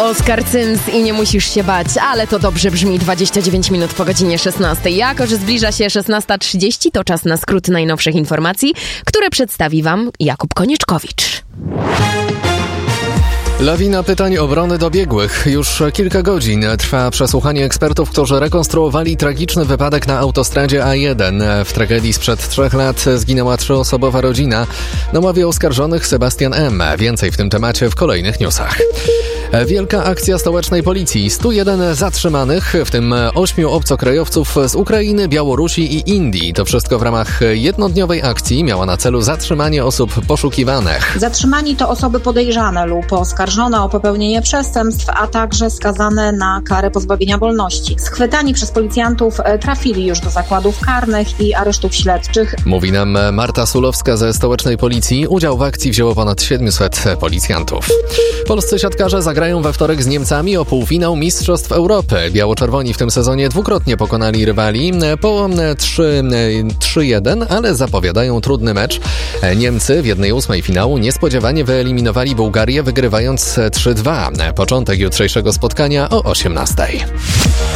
Oskar Cyms i nie musisz się bać, ale to dobrze brzmi. 29 minut po godzinie 16. Jako że zbliża się 16:30, to czas na skrót najnowszych informacji, które przedstawi wam Jakub Konieczkowicz. Lawina pytań obrony do biegłych. Już kilka godzin trwa przesłuchanie ekspertów, którzy rekonstruowali tragiczny wypadek na autostradzie A1. W tragedii sprzed 3 lat zginęła 3-osobowa rodzina. Na ławie oskarżonych Sebastian M. Więcej w tym temacie w kolejnych newsach. Wielka akcja stołecznej policji. 101 zatrzymanych, w tym 8 obcokrajowców z Ukrainy, Białorusi i Indii. To wszystko w ramach jednodniowej akcji miała na celu zatrzymanie osób poszukiwanych. Zatrzymani to osoby podejrzane lub oskarżone o popełnienie przestępstw, a także skazane na karę pozbawienia wolności. Schwytani przez policjantów trafili już do zakładów karnych i aresztów śledczych. Mówi nam Marta Sulowska ze stołecznej policji. Udział w akcji wzięło ponad 700 policjantów. Polscy siatkarze zagrają we wtorek z Niemcami o półfinał Mistrzostw Europy. Biało-czerwoni w tym sezonie dwukrotnie pokonali rywali po 3-1, ale zapowiadają trudny mecz. Niemcy w 1/8 finału niespodziewanie wyeliminowali Bułgarię, wygrywając 3-2. Początek jutrzejszego spotkania o 18:00.